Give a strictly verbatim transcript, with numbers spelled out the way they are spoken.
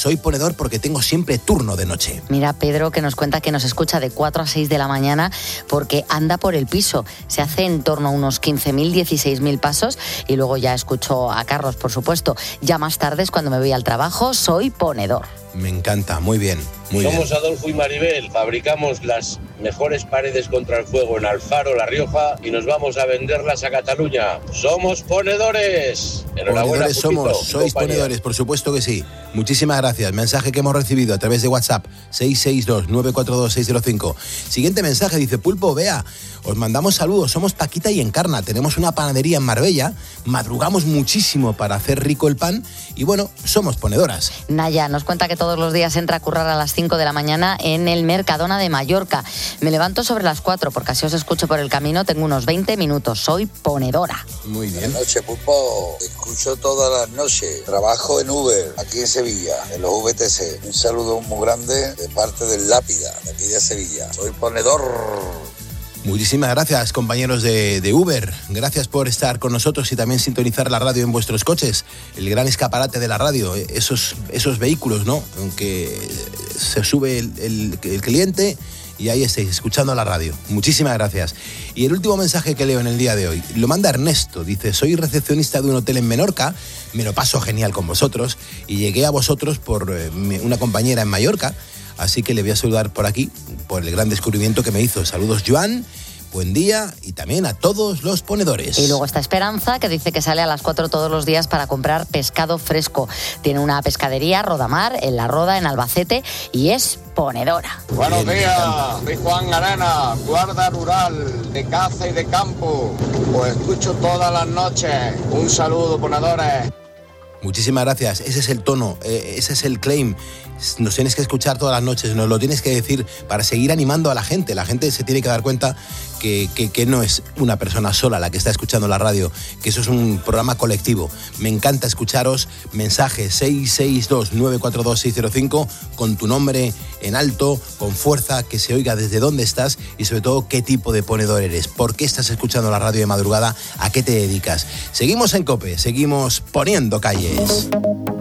Soy ponedor porque tengo siempre turno de noche. Mira, Pedro, que nos cuenta que nos escucha de cuatro a seis de la mañana porque anda por el piso. Se hace en torno a unos quince mil, dieciséis mil pasos y luego ya escucho a Carlos, por supuesto. Ya más tarde es cuando me voy al trabajo. Soy ponedor. Me encanta, muy bien, muy Somos bien. Adolfo y Maribel, fabricamos las mejores paredes contra el fuego en Alfaro, La Rioja, y nos vamos a venderlas a Cataluña. ¡Somos ponedores! Enhorabuena, Ponedores Pupito, somos, sois compañía. ponedores, por supuesto que sí. Muchísimas gracias. Mensaje que hemos recibido a través de WhatsApp, seis seis dos, nueve cuatro dos, seis cero cinco. Siguiente mensaje, dice Pulpo, Bea, os mandamos saludos, somos Paquita y Encarna, tenemos una panadería en Marbella, madrugamos muchísimo para hacer rico el pan y bueno, somos ponedoras. Naya nos cuenta que todos los días entra a currar a las cinco de la mañana en el Mercadona de Mallorca. Me levanto sobre las cuatro porque así os escucho por el camino, tengo unos veinte minutos, soy ponedora. Muy bien. Buenas noches, Pulpo. Escucho todas las noches. Trabajo en Uber, aquí en Sevilla, en los V T C. Un saludo muy grande de parte del Lápida, de aquí de Sevilla. Soy ponedor. Muchísimas gracias, compañeros de, de Uber. Gracias por estar con nosotros y también sintonizar la radio en vuestros coches. El gran escaparate de la radio, esos, esos vehículos, ¿no? Aunque se sube el, el, el cliente y ahí estáis escuchando la radio. Muchísimas gracias. Y el último mensaje que leo en el día de hoy lo manda Ernesto. Dice, soy recepcionista de un hotel en Menorca, me lo paso genial con vosotros y llegué a vosotros por eh, una compañera en Mallorca. Así que le voy a saludar por aquí, por el gran descubrimiento que me hizo. Saludos, Joan, buen día y también a todos los ponedores. Y luego está Esperanza, que dice que sale a las cuatro todos los días para comprar pescado fresco. Tiene una pescadería, Rodamar, en La Roda, en Albacete, y es ponedora. Buenos días, soy Juan Arena, guarda rural de caza y de campo. Pues escucho todas las noches. Un saludo, ponedores. Muchísimas gracias. Ese es el tono, eh, ese es el claim. Nos tienes que escuchar todas las noches, nos lo tienes que decir para seguir animando a la gente. La gente se tiene que dar cuenta que, que, que no es una persona sola la que está escuchando la radio, que eso es un programa colectivo. Me encanta escucharos. Mensaje seis seis dos, nueve cuatro dos, seis cero cinco con tu nombre en alto, con fuerza, que se oiga desde dónde estás y sobre todo qué tipo de ponedor eres, por qué estás escuchando la radio de madrugada, a qué te dedicas. Seguimos en COPE, seguimos poniendo calles.